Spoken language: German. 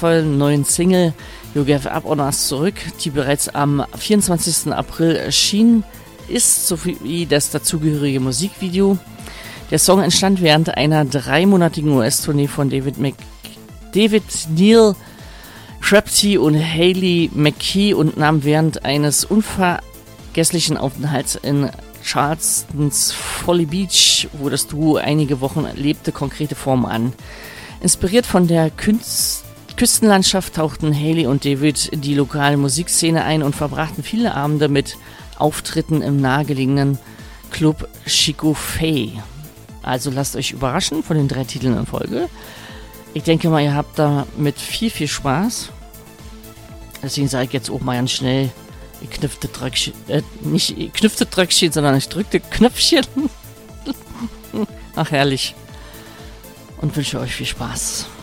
kraftvollen neuen Single You Gave Up on Us zurück, die bereits am 24. April erschienen ist, sowie das dazugehörige Musikvideo. Der Song entstand während einer 3-monatigen US-Tournee von David Neal, Crabtree und Hayley McKee und nahm während eines unvergesslichen Aufenthalts in Charlestons Folly Beach, wo das Duo einige Wochen lebte, konkrete Form an. Inspiriert von der Küstenlandschaft tauchten Hayley und David in die lokale Musikszene ein und verbrachten viele Abende mit Auftritten im nahegelegenen Club Chico Fay. Also lasst euch überraschen von den 3 Titeln in Folge. Ich denke mal, ihr habt damit viel, viel Spaß. Deswegen sage ich jetzt auch mal ganz schnell, ich knüpfte Dröckchen, nicht ich knüpfte Dröckchen, sondern ich drückte Knöpfchen. Ach, herrlich. Und wünsche euch viel Spaß.